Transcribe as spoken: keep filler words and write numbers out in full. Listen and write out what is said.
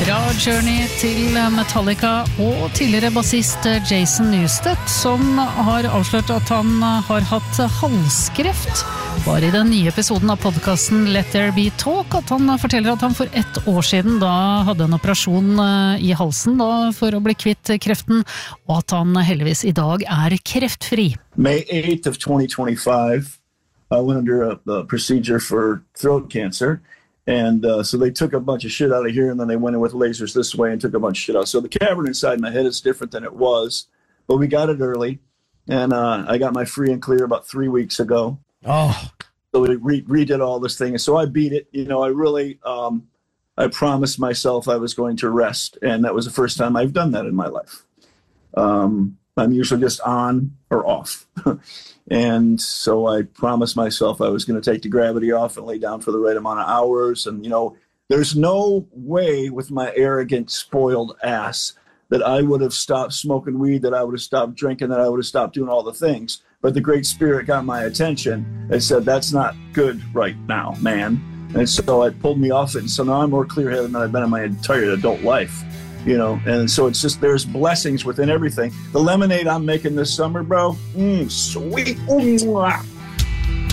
Fra Journey til Metallica og tidligere bassist Jason Newsted, som har avslørt at han har hatt halskreft. Var i den nye episoden av podcasten Let There Be Talk at han forteller at han for ett år siden da hadde en operasjon i halsen da, for å bli kvitt kreften, og at han heldigvis i dag er kreftfri. May eighth of twenty twenty-five, I went under a, a procedure for throat cancer. And uh, so they took a bunch of shit out of here, and then they went in with lasers this way and took a bunch of shit out. So the cavern inside my head is different than it was, but we got it early, and uh, I got my free and clear about three weeks ago. Oh. So we re- redid all this thing, and so I beat it. You know, I really, um, I promised myself I was going to rest, and that was the first time I've done that in my life. Um, I'm usually just on or off. And so I promised myself I was going to take the gravity off and lay down for the right amount of hours. And, you know, there's no way with my arrogant, spoiled ass that I would have stopped smoking weed, that I would have stopped drinking, that I would have stopped doing all the things. But the Great Spirit got my attention and said, that's not good right now, man. And so it pulled me off it. And so now I'm more clear-headed than I've been in my entire adult life. You know, and so it's just, there's blessings within everything. The lemonade I'm making this summer, bro, mm, sweet. Ooh,